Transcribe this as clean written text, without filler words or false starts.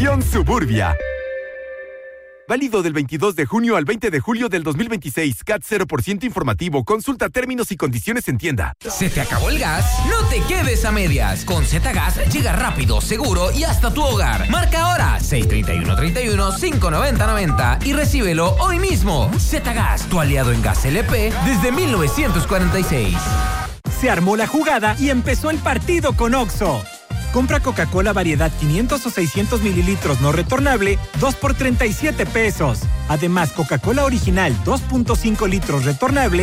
Región Suburbia. Válido del 22 de junio al 20 de julio del 2026. CAT 0% informativo. Consulta términos y condiciones en tienda. ¿Se te acabó el gas? No te quedes a medias. Con Z-Gas llega rápido, seguro y hasta tu hogar. Marca ahora 631-31-590-90 y recíbelo hoy mismo. Z-Gas, tu aliado en gas LP desde 1946. Se armó la jugada y empezó el partido con Oxxo. Compra Coca-Cola variedad 500 o 600 mililitros no retornable, 2 por 37 pesos. Además, Coca-Cola original 2.5 litros retornable,